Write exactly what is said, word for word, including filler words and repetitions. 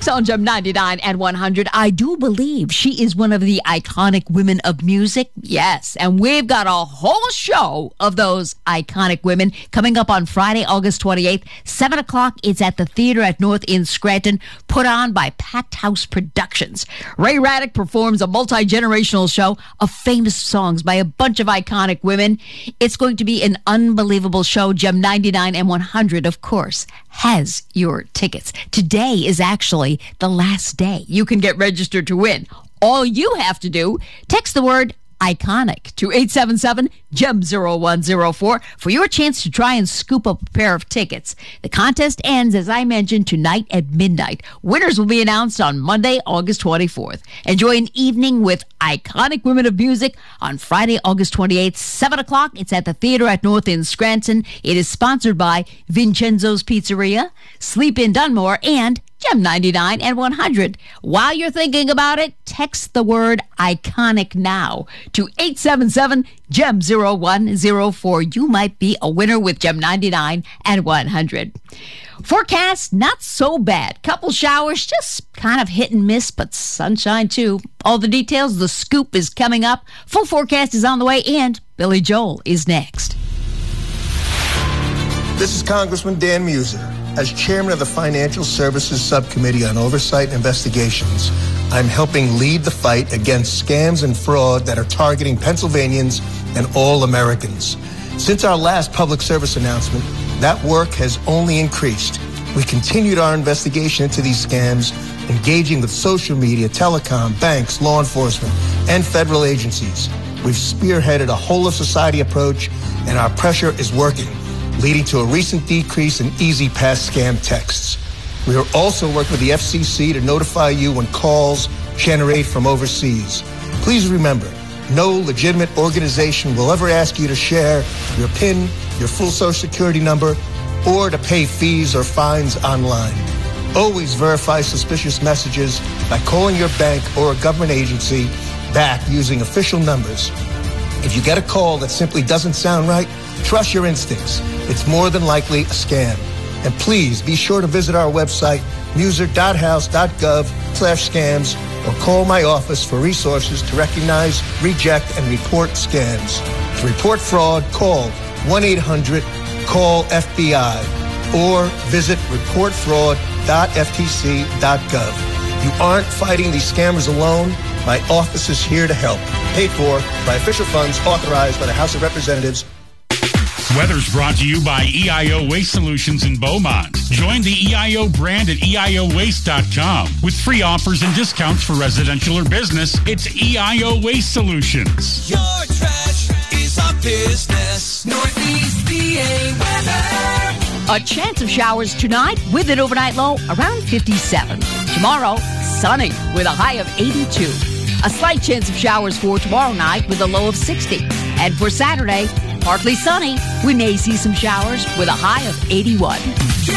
Next on Gem ninety-nine and one hundred, I do believe she is one of the iconic women of music. Yes, and we've got a whole show of those iconic women coming up on Friday, August twenty-eighth, seven o'clock. It's at the theater at North in Scranton, put on by Packed House Productions. Ray Raddick performs a multi-generational show of famous songs by a bunch of iconic women. It's going to be an unbelievable show. Gem ninety-nine and one hundred, of course, has your tickets. Today is actually the last day you can get registered to win. All you have to do, text the word iconic to eight seven seven G E M zero one zero four for your chance to try and scoop up a pair of tickets. The contest ends, as I mentioned, tonight at midnight. Winners will be announced on Monday, August twenty-fourth. Enjoy an evening with iconic women of music on Friday, August twenty-eighth, seven o'clock. It's at the theater at North in Scranton. It is sponsored by Vincenzo's Pizzeria, Sleep in Dunmore, and Gem ninety-nine and one hundred. While you're thinking about it, text the word iconic now to eight seven seven G E M zero one zero four. You might be a winner with Gem ninety-nine and one hundred. Forecast, not so bad. Couple showers, just kind of hit and miss, but sunshine too. All the details, the scoop is coming up. Full forecast is on the way, and Billy Joel is next. This is Congressman Dan Muser. As chairman of the Financial Services Subcommittee on Oversight and Investigations, I'm helping lead the fight against scams and fraud that are targeting Pennsylvanians and all Americans. Since our last public service announcement, that work has only increased. We continued our investigation into these scams, engaging with social media, telecom, banks, law enforcement, and federal agencies. We've spearheaded a whole-of-society approach, and our pressure is working, leading to a recent decrease in Easy Pass scam texts. We are also working with the F C C to notify you when calls generate from overseas. Please remember, no legitimate organization will ever ask you to share your PIN, your full social security number, or to pay fees or fines online. Always verify suspicious messages by calling your bank or a government agency back using official numbers. If you get a call that simply doesn't sound right, trust your instincts. It's more than likely a scam. And please be sure to visit our website, muser dot house dot gov slash scams, or call my office for resources to recognize, reject, and report scams. To report fraud, call one eight hundred call F B I or visit report fraud dot f t c dot gov. You aren't fighting these scammers alone. My office is here to help. Paid for by official funds authorized by the House of Representatives. Weather's brought to you by E I O Waste Solutions in Beaumont. Join the E I O brand at E I O waste dot com. With free offers and discounts for residential or business, it's E I O Waste Solutions. Your trash is our business. Northeast P A weather. A chance of showers tonight with an overnight low around fifty-seven. Tomorrow, sunny with a high of eighty-two. A slight chance of showers for tomorrow night with a low of sixty. And for Saturday, partly sunny. We may see some showers with a high of eighty-one.